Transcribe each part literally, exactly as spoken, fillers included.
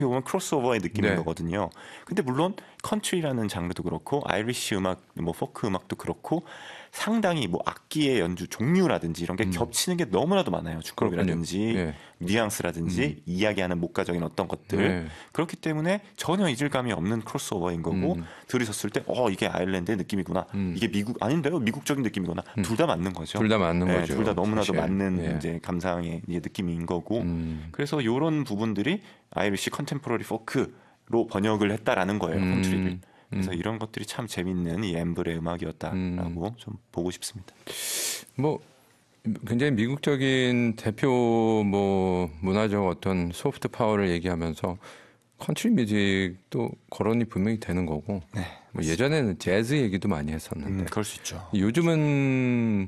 보면 크로스오버의 느낌인 네. 거거든요. 근데 물론 컨트리라는 장르도 그렇고 아이리시 음악, 뭐 포크 음악도 그렇고 상당히 뭐 악기의 연주 종류라든지 이런 게 음. 겹치는 게 너무나도 많아요. 주법이라든지 예. 뉘앙스라든지 음. 이야기하는 목가적인 어떤 것들. 네. 그렇기 때문에 전혀 이질감이 없는 크로스오버인 거고 음. 들으셨을 때 어 이게 아일랜드의 느낌이구나. 음. 이게 미국 아닌데요. 미국적인 느낌이구나. 음. 둘 다 맞는 거죠. 둘 다 맞는 네, 거죠. 둘 다 너무나도 사실. 맞는 예. 이제 감상의 이제 느낌인 거고. 음. 그래서 이런 부분들이 아이리시 컨템포러리 포크로 번역을 했다라는 거예요. 음. 컨트리를. 그래서 음. 이런 것들이 참 재밌는 이 엠블의 음악이었다라고 음. 좀 보고 싶습니다. 뭐 굉장히 미국적인 대표 뭐 문화적 어떤 소프트 파워를 얘기하면서 컨트리 뮤직도 거론이 분명히 되는 거고. 네, 뭐 예전에는 재즈 얘기도 많이 했었는데 음, 그럴 수 있죠. 요즘은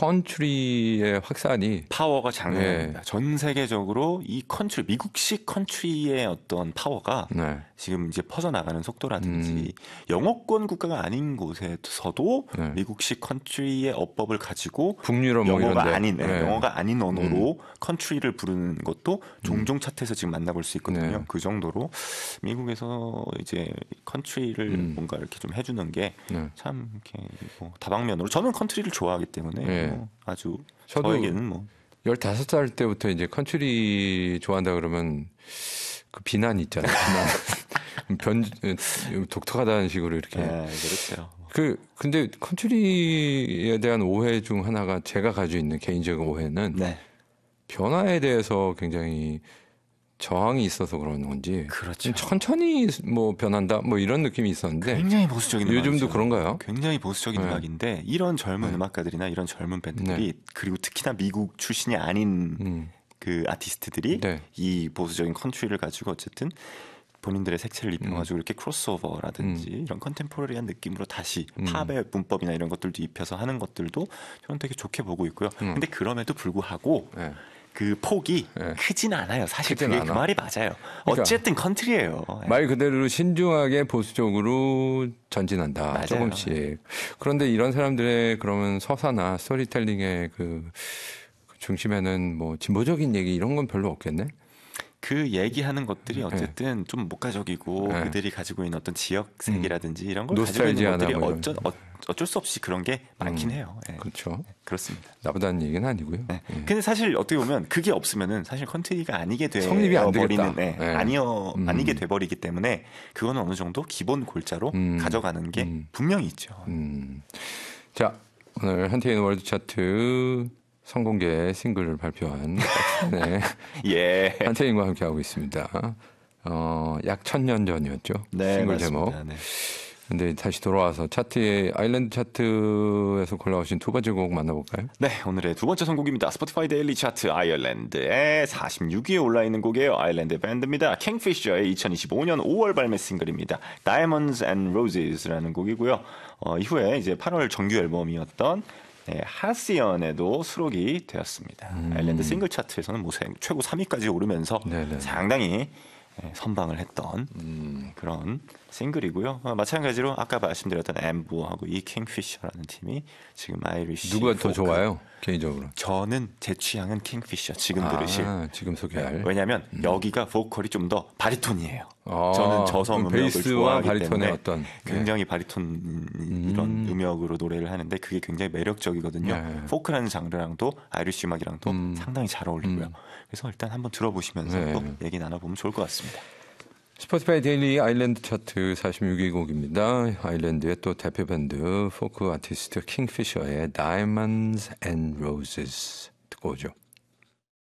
컨트리의 확산이 파워가 장난이 네. 아닙니다. 전 세계적으로 이 컨트리, 미국식 컨트리의 어떤 파워가 네. 지금 이제 퍼져나가는 속도라든지 음. 영어권 국가가 아닌 곳에서도 네. 미국식 컨트리의 어법을 가지고 북유럽 뭐 영어가 이런데. 아닌 네, 네. 영어가 아닌 언어로 컨트리를 부르는 것도 종종 차트에서 지금 만나볼 수 있거든요. 네. 그 정도로 미국에서 이제 컨트리를 음. 뭔가 이렇게 좀 해주는 게 참 네. 이렇게 뭐 다방면으로 저는 컨트리를 좋아하기 때문에 네. 뭐 아주 저도 저에게는 뭐 열다섯 살 때부터 이제 컨트리 좋아한다 그러면 그 비난이 있잖아요. 비난. 변, 독특하다는 식으로 이렇게. 네, 그렇죠. 그, 근데 컨트리에 대한 오해 중 하나가 제가 가지고 있는 개인적인 오해는 네. 변화에 대해서 굉장히 저항이 있어서 그런 건지. 그렇죠. 천천히 뭐 변한다 뭐 이런 느낌이 있었는데. 굉장히 보수적인 요즘도 음악이죠. 그런가요? 굉장히 보수적인 네. 음악인데 이런 젊은 네. 음악가들이나 이런 젊은 밴드들이 네. 그리고 특히나 미국 출신이 아닌 음. 그 아티스트들이 네. 이 보수적인 컨트리를 가지고 어쨌든 본인들의 색채를 입혀가지고 이렇게 크로스오버라든지 음. 이런 컨템포러리한 느낌으로 다시 음. 팝의 문법이나 이런 것들도 입혀서 하는 것들도 저는 되게 좋게 보고 있고요. 음. 근데 그럼에도 불구하고 네. 그 폭이 네. 크진 않아요. 사실 크진 그게 않아. 그 말이 맞아요. 그러니까 어쨌든 컨트리예요. 말 그대로 신중하게 보수적으로 전진한다. 맞아요. 조금씩. 그런데 이런 사람들의 그러면 서사나 스토리텔링의 그 중심에는 뭐 진보적인 얘기 이런 건 별로 없겠네? 그 얘기하는 것들이 어쨌든 좀 목가적이고 네. 그들이 가지고 있는 어떤 지역색이라든지 이런 걸 가지고 노스탈지아나 있는 것들이 뭐 어쩔, 어, 어쩔 수 없이 그런 게 많긴 음. 해요. 예. 그렇죠. 그렇습니다. 나쁘다는 얘기는 아니고요. 네. 예. 근데 사실 어떻게 보면 그게 없으면은 사실 컨트리가 아니게 성립이 안 되버리는 되겠다. 네, 네. 아니어 음. 아니게 돼버리기 때문에 그거는 어느 정도 기본 골자로 음. 가져가는 게 음. 분명히 있죠. 음. 자, 오늘 한태인 월드 차트 선공개 싱글을 발표한 네. 예. 한태인과 함께하고 있습니다. 어, 약 천년 전이었죠. 네, 싱글 맞습니다. 제목. 네. 근데 다시 돌아와서 차트에 아일랜드 차트에서 골라오신 두 번째 곡 만나볼까요? 네, 오늘의 두 번째 선곡입니다. 스포티파이 데일리 차트 아일랜드의 사십육 위에 올라있는 곡이에요. 아일랜드 밴드입니다. 킹피셔의 이천이십오 년 오월 발매 싱글입니다. Diamonds and Roses라는 곡이고요. 어, 이후에 이제 팔월 정규 앨범이었던 네, 하시언에도 수록이 되었습니다. 음. 아일랜드 싱글 차트에서는 뭐 최고 삼 위까지 오르면서 네네. 상당히 선방을 했던 음. 그런 싱글이고요. 어, 마찬가지로 아까 말씀드렸던 엠브하고 이 킹피셔라는 팀이 지금 아이리시 누가 더 포크. 좋아요? 개인적으로. 저는 제 취향은 킹피셔 지금 들으실. 아, 지금 소개할. 네, 왜냐하면 음. 여기가 보컬이 좀 더 바리톤이에요. 아, 저는 저성 음역을 베이스와 좋아하기 바리톤의 때문에 어떤 굉장히 바리톤 이런 음. 음역으로 노래를 하는데 그게 굉장히 매력적이거든요. 네. 포크라는 장르랑도 아이리시 음악이랑도 음. 상당히 잘 어울리고요. 음. 그래서 일단 한번 들어보시면서 네. 또 얘기 나눠보면 좋을 것 같습니다. 스포티파이 데일리 아일랜드 차트 사십육 위 곡입니다. 아일랜드의 또 대표 밴드 포크 아티스트 킹피셔의 Diamonds and Roses 듣고 오죠.